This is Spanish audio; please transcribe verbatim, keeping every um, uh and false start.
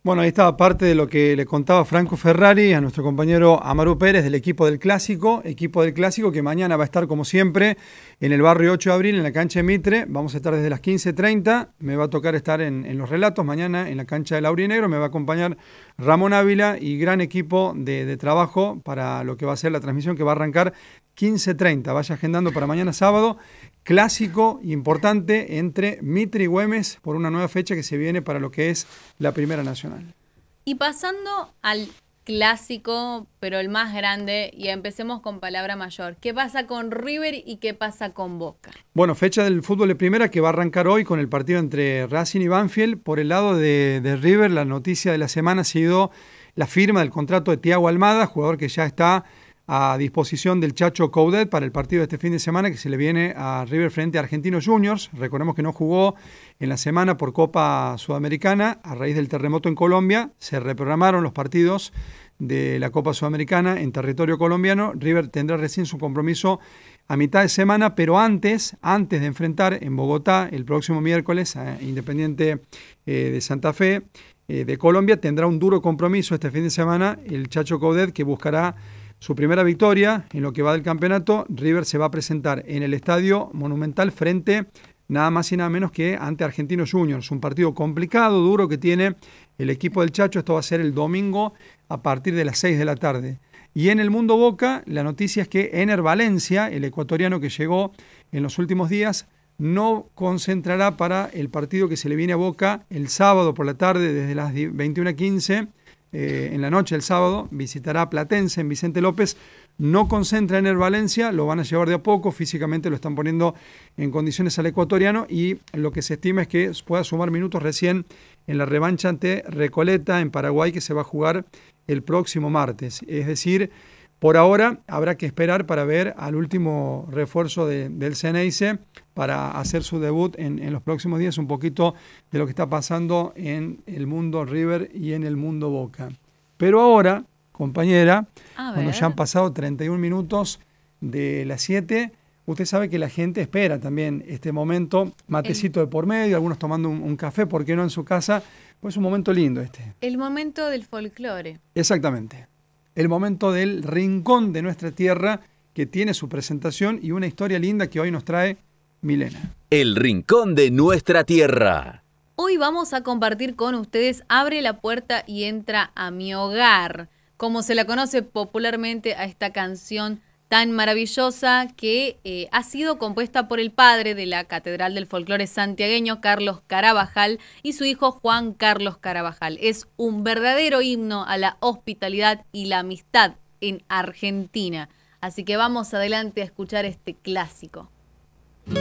Bueno, ahí estaba parte de lo que le contaba Franco Ferrari a nuestro compañero Amaru Pérez del equipo del Clásico, equipo del Clásico que mañana va a estar como siempre en el barrio ocho de abril en la cancha de Mitre. Vamos a estar desde las quince treinta, me va a tocar estar en, en los relatos mañana en la cancha del Aurinegro, me va a acompañar Ramón Ávila y gran equipo de, de trabajo para lo que va a ser la transmisión que va a arrancar quince treinta. Vaya agendando para mañana sábado. Clásico importante entre Mitre y Güemes por una nueva fecha que se viene para lo que es la Primera Nacional. Y pasando al clásico, pero el más grande, y empecemos con palabra mayor. ¿Qué pasa con River y qué pasa con Boca? Bueno, fecha del fútbol de primera que va a arrancar hoy con el partido entre Racing y Banfield. Por el lado de, de River, la noticia de la semana ha sido la firma del contrato de Thiago Almada, jugador que ya está a disposición del Chacho Coudet para el partido de este fin de semana que se le viene a River frente a Argentinos Juniors. Recordemos que no jugó en la semana por Copa Sudamericana a raíz del terremoto en Colombia. Se reprogramaron los partidos de la Copa Sudamericana en territorio colombiano. River tendrá recién su compromiso a mitad de semana, pero antes, antes de enfrentar en Bogotá el próximo miércoles a Independiente eh, de Santa Fe eh, de Colombia, tendrá un duro compromiso este fin de semana el Chacho Coudet, que buscará su primera victoria en lo que va del campeonato. River se va a presentar en el Estadio Monumental frente nada más y nada menos que ante Argentinos Juniors. Un partido complicado, duro que tiene el equipo del Chacho. Esto va a ser el domingo a partir de las seis de la tarde. Y en el mundo Boca, la noticia es que Ener Valencia, el ecuatoriano que llegó en los últimos días, no concentrará para el partido que se le viene a Boca el sábado por la tarde desde las veintiuna quince. Eh, en la noche del sábado visitará Platense en Vicente López. No concentra en el Valencia, lo van a llevar de a poco, físicamente lo están poniendo en condiciones al ecuatoriano y lo que se estima es que pueda sumar minutos recién en la revancha ante Recoleta en Paraguay, que se va a jugar el próximo martes. Es decir, por ahora habrá que esperar para ver al último refuerzo de, del Ceneice para hacer su debut en, en los próximos días, un poquito de lo que está pasando en el mundo River y en el mundo Boca. Pero ahora, compañera, cuando ya han pasado treinta y un minutos de las siete, usted sabe que la gente espera también este momento, matecito el, de por medio, algunos tomando un, un café, ¿por qué no en su casa? Pues es un momento lindo este. El momento del folclore. Exactamente. El momento del rincón de nuestra tierra, que tiene su presentación y una historia linda que hoy nos trae Milena. El rincón de nuestra tierra. Hoy vamos a compartir con ustedes Abre la puerta y entra a mi hogar, como se la conoce popularmente a esta canción tan maravillosa que eh, ha sido compuesta por el padre de la Catedral del Folclore santiagueño, Carlos Carabajal, y su hijo Juan Carlos Carabajal. Es un verdadero himno a la hospitalidad y la amistad en Argentina. Así que vamos adelante a escuchar este clásico.